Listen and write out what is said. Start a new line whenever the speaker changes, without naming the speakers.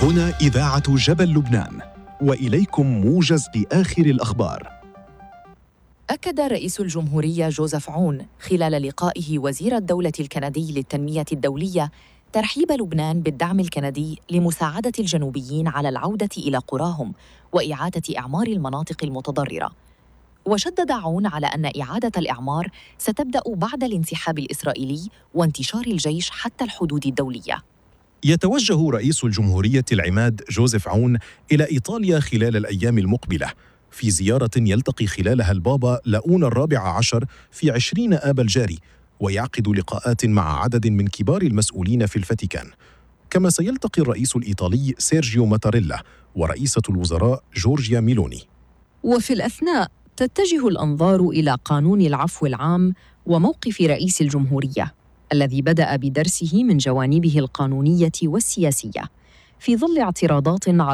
هنا إذاعة جبل لبنان، وإليكم موجز لآخر الأخبار.
أكد رئيس الجمهورية جوزيف عون خلال لقائه وزير الدولة الكندي للتنمية الدولية ترحيب لبنان بالدعم الكندي لمساعدة الجنوبيين على العودة إلى قراهم وإعادة إعمار المناطق المتضررة. وشدد عون على أن إعادة الإعمار ستبدأ بعد الانسحاب الإسرائيلي وانتشار الجيش حتى الحدود الدولية.
يتوجه رئيس الجمهورية العماد جوزيف عون إلى إيطاليا خلال الأيام المقبلة، في زيارة يلتقي خلالها البابا لاؤون الرابع عشر في 20 آب الجاري، ويعقد لقاءات مع عدد من كبار المسؤولين في الفاتيكان. كما سيلتقي الرئيس الإيطالي سيرجيو ماتاريلا ورئيسة الوزراء جورجيا ميلوني.
وفي الأثناء تتجه الأنظار إلى قانون العفو العام وموقف رئيس الجمهورية الذي بدأ بدرسه من جوانبه القانونية والسياسية، في ظل اعتراضات على